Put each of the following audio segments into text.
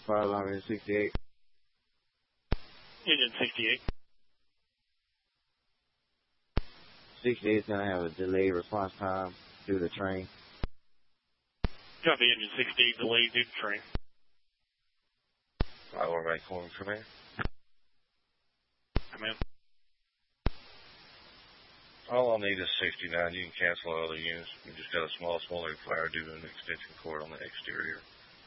Fire alarm in 68. Engine 68. 68 is going to have a delayed response time due to the train. Copy, engine 68 delayed due to train. Fire alarm right calling command. Command. All I'll need is 69. You can cancel all other units. We just got a smoldering fire due to an extension cord on the exterior.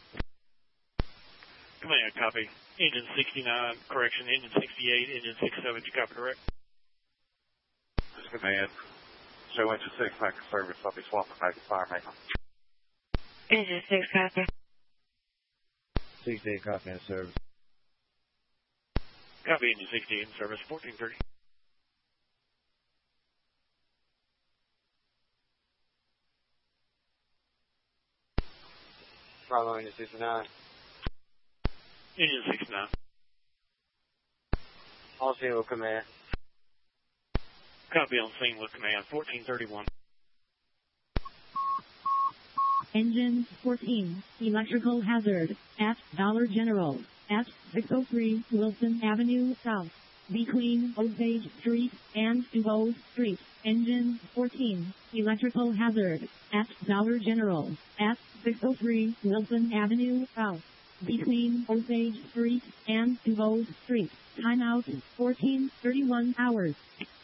Command, copy. Engine 69, correction, engine 68, engine 67, you copy correct? This is command. Show engine 6 back to service. I'll be swapping back to fire maintenance. Engine 6 copy. 68 copy in service. Copy, engine 68 in service, 1430. Fire alarm in 69. Engine 69. All scene with command. Copy on scene with command, 1431. Engine 14, electrical hazard, at Dollar General, at 603 Wilson Avenue South, between Osage Street and DuBose Street. Engine 14, electrical hazard, at Dollar General, at 603 Wilson Avenue South, between Osage Street and DuBose Street. Timeout, 14:31 hours.